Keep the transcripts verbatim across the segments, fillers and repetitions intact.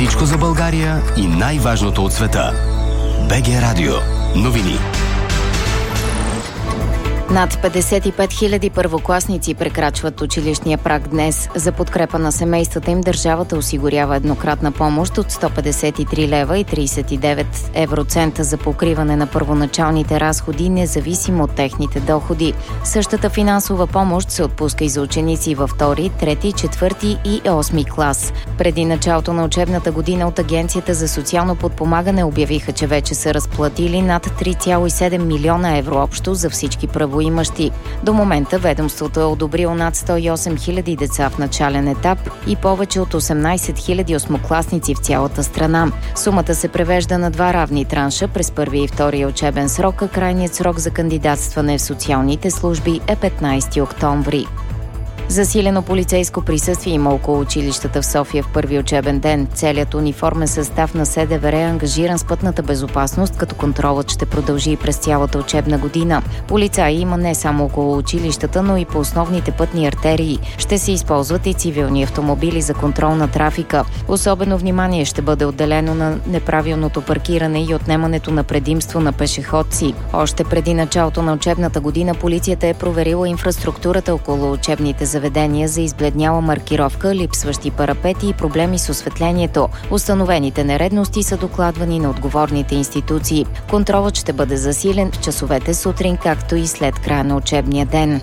Всичко за България и най-важното от света. БГ Радио. Новини. Над петдесет и пет хиляди първокласници прекрачват училищния праг днес. За подкрепа на семействата им държавата осигурява еднократна помощ от сто петдесет и три лева и тридесет и девет евроцента за покриване на първоначалните разходи, независимо от техните доходи. Същата финансова помощ се отпуска и за ученици във втори, трети, четвърти и осми клас. Преди началото на учебната година от Агенцията за социално подпомагане обявиха, че вече са разплатили над три цяло и седем милиона евро общо за всички правоимащи. До момента ведомството е одобрило над сто и осем хиляди деца в начален етап и повече от осемнадесет хиляди осмокласници в цялата страна. Сумата се превежда на два равни транша през първия и втория учебен срок, а крайният срок за кандидатстване в социалните служби е петнадесети октомври. Засилено полицейско присъствие има около училищата в София в първи учебен ден. Целият униформен състав на СДВР е ангажиран с пътната безопасност, като контролът ще продължи и през цялата учебна година. Полицаи има не само около училищата, но и по основните пътни артерии. Ще се използват и цивилни автомобили за контрол на трафика. Особено внимание ще бъде отделено на неправилното паркиране и отнемането на предимство на пешеходци. Още преди началото на учебната година полицията е проверила инфраструктурата около учебните заведения за избледняла маркировка, липсващи парапети и проблеми с осветлението. Установените нередности са докладвани на отговорните институции. Контролът ще бъде засилен в часовете сутрин, както и след края на учебния ден.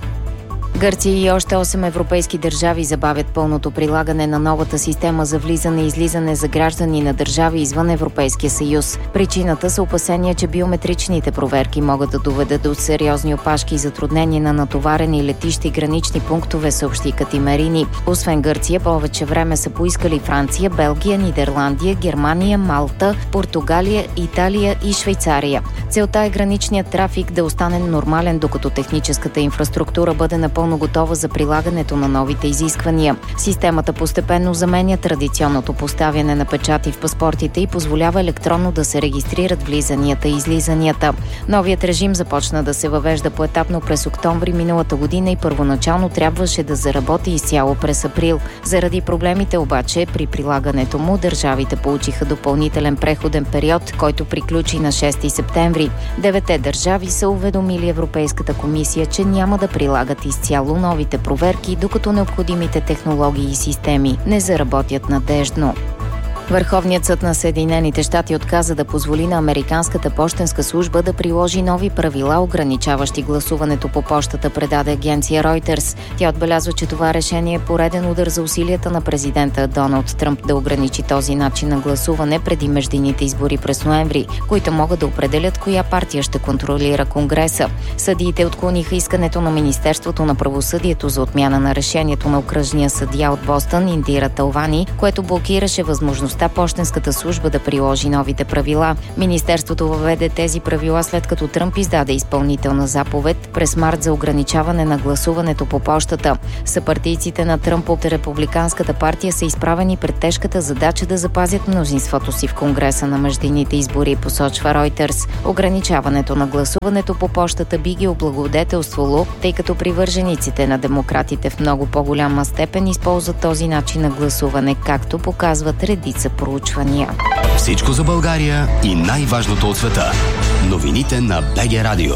Гърция и още осем европейски държави забавят пълното прилагане на новата система за влизане и излизане за граждани на държави извън Европейския съюз. Причината са опасения, че биометричните проверки могат да доведат до сериозни опашки и затруднения на натоварени летища и гранични пунктове, съобщи Катимарини. Освен Гърция, повече време са поискали Франция, Белгия, Нидерландия, Германия, Малта, Португалия, Италия и Швейцария. Целта е граничният трафик да остане нормален, докато техническата инфраструктура бъде напълно готова за прилагането на новите изисквания. Системата постепенно заменя традиционното поставяне на печати в паспортите и позволява електронно да се регистрират влизанията и излизанията. Новият режим започна да се въвежда поетапно през октомври миналата година и първоначално трябваше да заработи изцяло през април. Заради проблемите обаче при прилагането му държавите получиха допълнителен преходен период, който приключи на шести септември. Девете държави са уведомили Европейската комисия, че няма да прилагат изцяло новите проверки, докато необходимите технологии и системи не заработят надеждно. Върховният съд на Съединените щати отказа да позволи на Американската пощенска служба да приложи нови правила, ограничаващи гласуването по пощата, предаде агенция Reuters. Тя отбелязва, че това решение е пореден удар за усилията на президента Доналд Тръмп да ограничи този начин на гласуване преди междинните избори през ноември, които могат да определят коя партия ще контролира Конгреса. Съдиите отклониха искането на Министерството на правосъдието за отмяна на решението на окръжния съдия от Бостън Индира Талвани, което блокираше възможността пощенската служба да приложи новите правила. Министерството въведе тези правила след като Тръмп издаде изпълнителна заповед през март за ограничаване на гласуването по пощата. Съпартийците на Тръмп от Републиканската партия са изправени пред тежката задача да запазят мнозинството си в Конгреса на междинните избори, посочва Reuters. Ограничаването на гласуването по пощата би ги облагодетелствало, тъй като привържениците на демократите в много по-голяма степен използват този начин на гласуване, както показват редица проучвания. Всичко за България и най-важното от света. Новините на БГ Радио.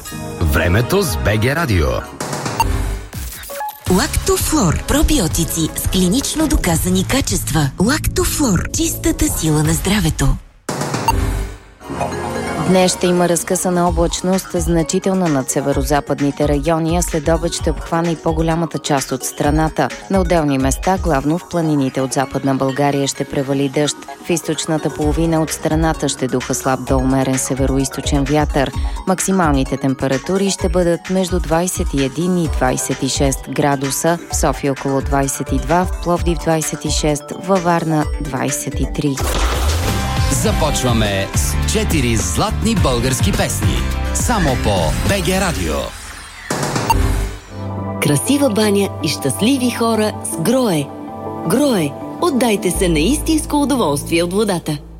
Времето с БГ Радио. Лактофлор. Пробиотици с клинично доказани качества. Лактофлор. Чистата сила на здравето. Днес ще има разкъсана облачност, значителна над северо-западните райони, а след обед ще обхване и по-голямата част от страната. На отделни места, главно в планините от Западна България, ще превали дъжд. В източната половина от страната ще духа слаб до умерен североизточен вятър. Максималните температури ще бъдат между двадесет и един и двадесет и шест градуса, в София около двадесет и два, в Пловдив двадесет и шест, във Варна двадесет и три. Започваме с четири златни български песни. Само по БГ Радио. Красива баня и щастливи хора с Грое. Грое. Отдайте се на истинско удоволствие от водата.